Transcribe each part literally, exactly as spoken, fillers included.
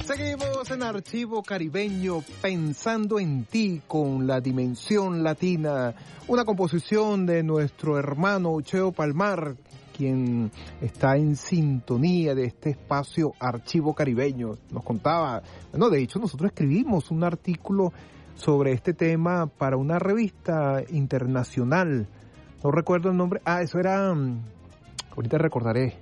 Seguimos en Archivo Caribeño, pensando en ti con la dimensión latina, una composición de nuestro hermano Cheo Palmar, quien está en sintonía de este espacio Archivo Caribeño. Nos contaba, bueno, de hecho nosotros escribimos un artículo sobre este tema para una revista internacional, no recuerdo el nombre, ah, eso era, ahorita recordaré,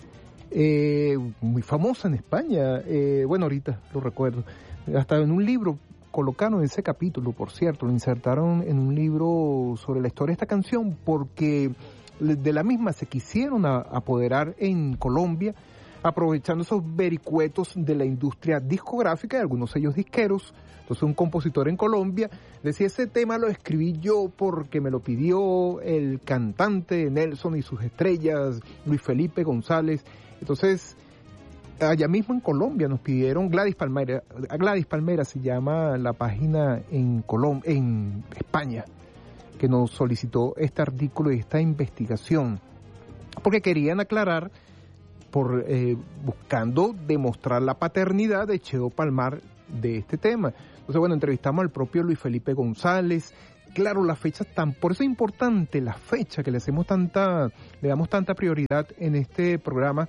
Eh, muy famosa en España, eh, bueno, ahorita lo recuerdo, hasta en un libro colocaron ese capítulo, por cierto, lo insertaron en un libro sobre la historia de esta canción, porque de la misma se quisieron a, apoderar en Colombia, aprovechando esos vericuetos de la industria discográfica y algunos sellos disqueros. Entonces un compositor en Colombia decía, ese tema lo escribí yo porque me lo pidió el cantante Nelson y sus estrellas, Luis Felipe González. Entonces, allá mismo en Colombia nos pidieron, Gladys Palmera, Gladys Palmera se llama la página en Colom- en España, que nos solicitó este artículo y esta investigación, porque querían aclarar, por eh, buscando demostrar la paternidad de Cheo Palmar de este tema. Entonces, bueno, entrevistamos al propio Luis Felipe González. Claro, las fechas tan, por eso es importante la fecha, que le hacemos tanta, le damos tanta prioridad en este programa,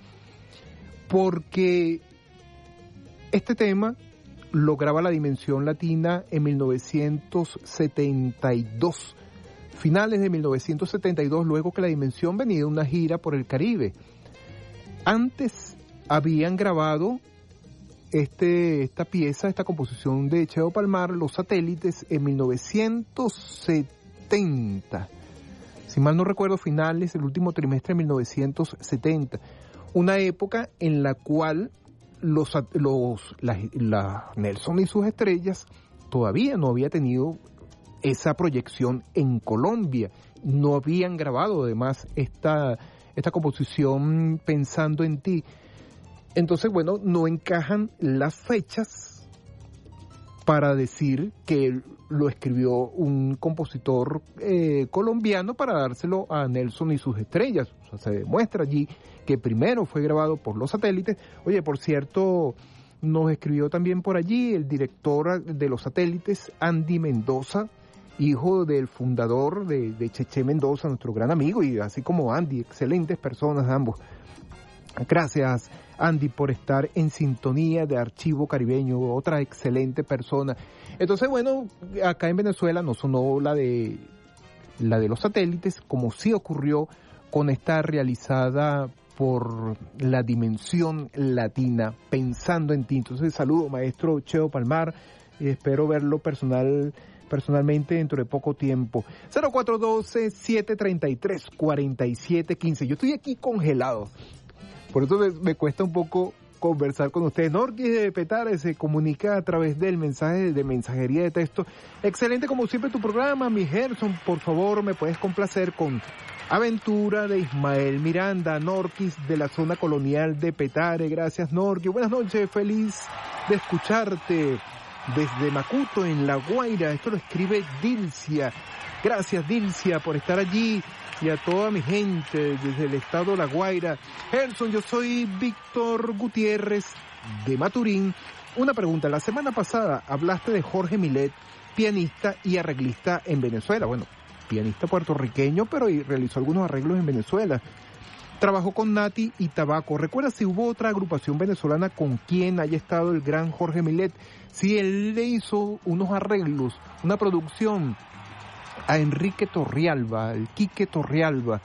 porque este tema lo graba la Dimensión Latina en mil novecientos setenta y dos, finales de mil novecientos setenta y dos, luego que la Dimensión venía de una gira por el Caribe. Antes habían grabado este, esta pieza, esta composición de Cheo Palmar, Los Satélites, en mil novecientos setenta. Si mal no recuerdo, finales del último trimestre de mil novecientos setenta. Una época en la cual los, los la, la Nelson y sus estrellas todavía no había tenido esa proyección en Colombia. No habían grabado además esta, esta composición Pensando en ti. Entonces, bueno, no encajan las fechas para decir que lo escribió un compositor eh, colombiano para dárselo a Nelson y sus estrellas. O sea, se demuestra allí que primero fue grabado por Los Satélites. Oye, por cierto, nos escribió también por allí el director de Los Satélites, Andy Mendoza, hijo del fundador de, de Cheche Mendoza, nuestro gran amigo, y así como Andy, excelentes personas ambos. Gracias, Andy, por estar en sintonía de Archivo Caribeño, otra excelente persona. Entonces, bueno, acá en Venezuela no sonó la de la de Los Satélites, como sí ocurrió con esta realizada por la Dimensión Latina, Pensando en ti. Entonces, saludo, maestro Cheo Palmar, y espero verlo personal personalmente dentro de poco tiempo. cero cuatro uno dos, siete tres tres, cuatro siete uno cinco. Yo estoy aquí congelado. Por eso me, me cuesta un poco conversar con ustedes. Norquis de Petare se comunica a través del mensaje de mensajería de texto. Excelente como siempre tu programa, mi Gerson. Por favor, me puedes complacer con Aventura de Ismael Miranda, Norquis de la zona colonial de Petare. Gracias, Norquis. Buenas noches, feliz de escucharte desde Macuto, en La Guaira. Esto lo escribe Dilcia. Gracias, Dilcia, por estar allí. Y a toda mi gente desde el estado de La Guaira. Gerson, yo soy Víctor Gutiérrez de Maturín. Una pregunta, la semana pasada hablaste de Jorge Millet, pianista y arreglista en Venezuela. Bueno, pianista puertorriqueño, pero realizó algunos arreglos en Venezuela. Trabajó con Nati y Tabaco. ¿Recuerdas si hubo otra agrupación venezolana con quien haya estado el gran Jorge Millet? Si él le hizo unos arreglos, una producción a Enrique Torrealba, el Quique Torrealba,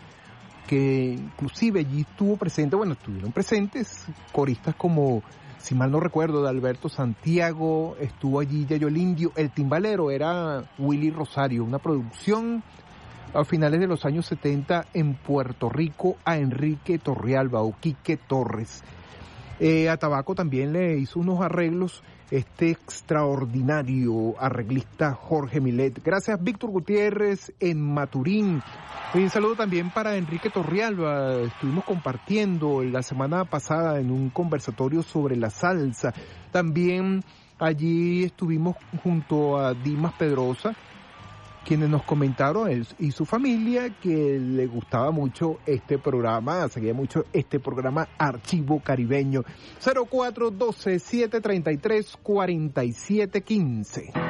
que inclusive allí estuvo presente, bueno, estuvieron presentes coristas como, si mal no recuerdo, de Alberto Santiago, estuvo allí Yayo el Indio, el timbalero era Willy Rosario, una producción a finales de los años setenta en Puerto Rico a Enrique Torrealba o Quique Torres. Eh, a Tabaco también le hizo unos arreglos este extraordinario arreglista Jorge Millet. Gracias, Víctor Gutiérrez en Maturín. Un saludo también para Enrique Torrealba. Estuvimos compartiendo la semana pasada en un conversatorio sobre la salsa. También allí estuvimos junto a Dimas Pedrosa quienes nos comentaron, él y su familia, que le gustaba mucho este programa, seguía mucho este programa Archivo Caribeño. cero cuatro uno dos, siete tres tres, cuatro siete uno cinco.